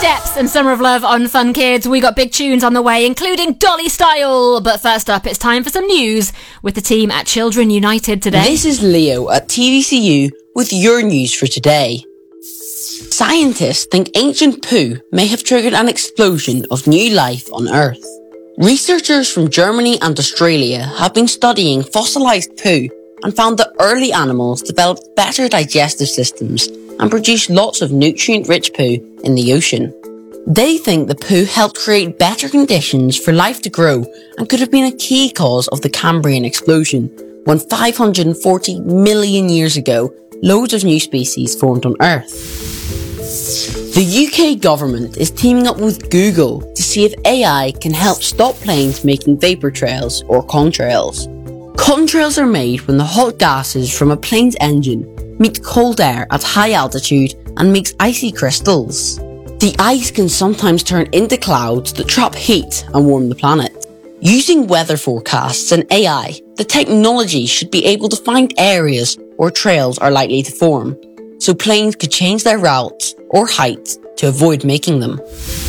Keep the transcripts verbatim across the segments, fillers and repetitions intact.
Steps and Summer of Love on Fun Kids. We got big tunes on the way, including Dolly Style. But first up, it's time for some news with the team at Children United today. This is Leo at T V C U with your news for today. Scientists think ancient poo may have triggered an explosion of new life on Earth. Researchers from Germany and Australia have been studying fossilised poo and found that early animals developed better digestive systems and produced lots of nutrient-rich poo in the ocean. They think the poo helped create better conditions for life to grow and could have been a key cause of the Cambrian explosion, when five hundred forty million years ago, loads of new species formed on Earth. The U K government is teaming up with Google to see if A I can help stop planes making vapour trails or contrails. Contrails are made when the hot gases from a plane's engine meet cold air at high altitude and makes icy crystals. The ice can sometimes turn into clouds that trap heat and warm the planet. Using weather forecasts and A I, the technology should be able to find areas where trails are likely to form, so planes could change their routes or height to avoid making them.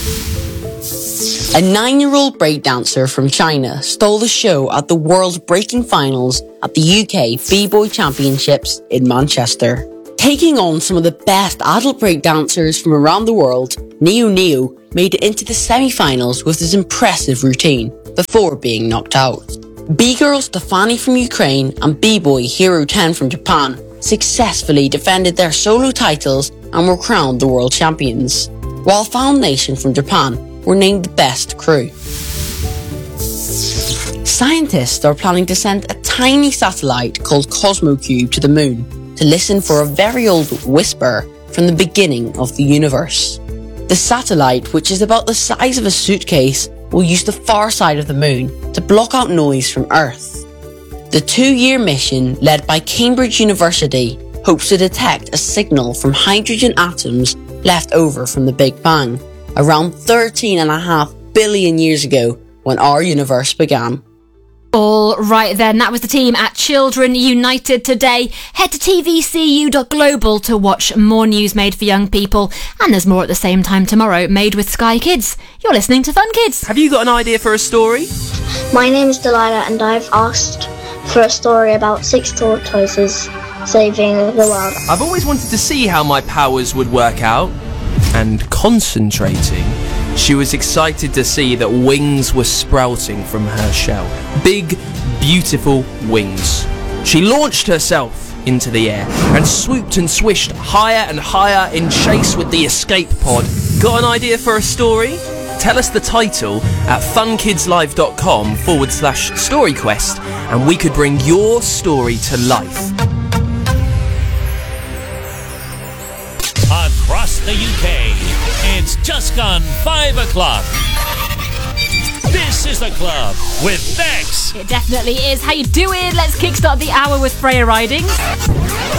A nine-year-old breakdancer from China stole the show at the World Breaking Finals at the U K B-Boy Championships in Manchester. Taking on some of the best adult breakdancers from around the world, Neo Neo made it into the semi-finals with his impressive routine before being knocked out. B-girl Stefani from Ukraine and B-boy Hero ten from Japan successfully defended their solo titles and were crowned the world champions, while Foundation from Japan were named the best crew. Scientists are planning to send a tiny satellite called CosmoCube to the moon to listen for a very old whisper from the beginning of the universe. The satellite, which is about the size of a suitcase, will use the far side of the moon to block out noise from Earth. The two-year mission, led by Cambridge University, hopes to detect a signal from hydrogen atoms left over from the Big Bang, around thirteen and a half billion years ago when our universe began. All right then, that was the team at Children United today. Head to T V C U dot global to watch more news made for young people. And there's more at the same time tomorrow, made with Sky Kids. You're listening to Fun Kids. Have you got an idea for a story? My name is Delilah and I've asked for a story about six tortoises saving the world. I've always wanted to see how my powers would work out. And concentrating, she was excited to see that wings were sprouting from her shell. Big, beautiful wings. She launched herself into the air and swooped and swished higher and higher in chase with the escape pod. Got an idea for a story? Tell us the title at funkidslive.com forward slash storyquest and we could bring your story to life. Across the U K, it's just gone five o'clock. This is The Club with Bex. It definitely is. How you doing? Let's kickstart the hour with Freya Ridings.